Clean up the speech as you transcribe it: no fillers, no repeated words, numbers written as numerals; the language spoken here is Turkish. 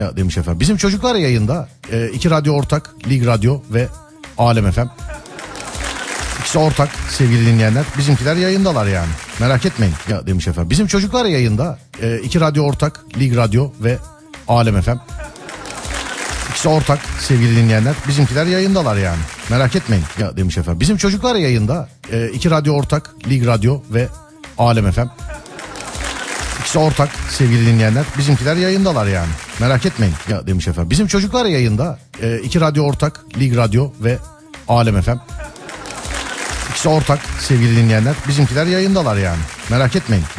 Ya demiş efendim. Bizim çocuklar yayında. İki radyo ortak. Lig Radyo ve Alem FM. İkisi ortak sevgili dinleyenler. Bizimkiler yayındalar yani. Merak etmeyin. Ya demiş efendim. Bizim çocuklar yayında. İki radyo ortak. Lig Radyo ve Alem FM. İkisi ortak sevgili dinleyenler. Bizimkiler yayındalar yani. Merak etmeyin. Ya demiş efendim. Bizim çocuklar yayında. İki radyo ortak. Lig Radyo ve Alem FM. İkisi ortak sevgili dinleyenler. Bizimkiler yayındalar yani. Merak etmeyin. Ya demiş efendim. Bizim çocuklar yayında. İki radyo ortak. Lig Radyo ve Alem FM. İkisi ortak sevgili dinleyenler. Bizimkiler yayındalar yani. Merak etmeyin.